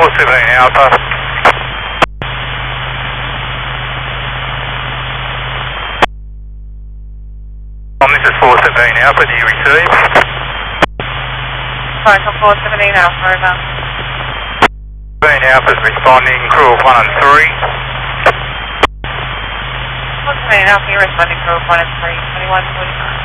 417 Alpha. This is 417 Alpha, do you receive? Sorry, 417 Alpha, over. 17 Alpha's responding, crew of 1 and 3. 417 Alpha, you're responding, crew of 1 and 3, 2149.